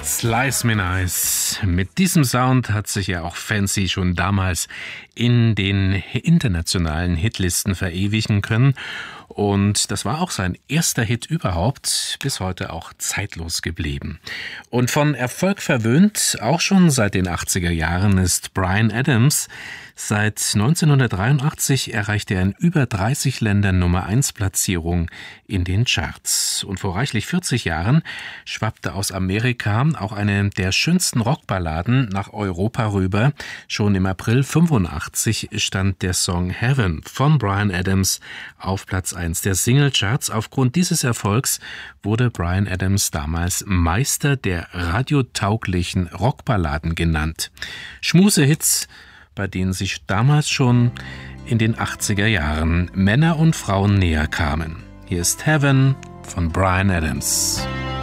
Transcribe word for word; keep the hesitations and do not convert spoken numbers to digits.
Slice Me Nice. Mit diesem Sound hat sich ja auch Fancy schon damals in den internationalen Hitlisten verewigen können. Und das war auch sein erster Hit überhaupt, bis heute auch zeitlos geblieben. Und von Erfolg verwöhnt, auch schon seit den achtziger Jahren, ist Bryan Adams. Seit neunzehnhundertdreiundachtzig erreichte er in über dreißig Ländern Nummer eins Platzierung in den Charts. Und vor reichlich vierzig Jahren schwappte aus Amerika auch eine der schönsten Rockballaden nach Europa rüber. Schon im April fünfundachtzig stand der Song Heaven von Bryan Adams auf Platz eins der Singlecharts. Aufgrund dieses Erfolgs wurde Bryan Adams damals Meister der radiotauglichen Rockballaden genannt. Schmusehits, bei denen sich damals schon in den achtziger Jahren Männer und Frauen näher kamen. Hier ist Heaven von Bryan Adams.